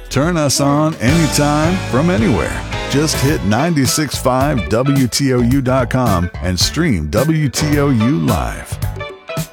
Turn us on anytime from anywhere. Just hit 965WTOU.com and stream WTOU live.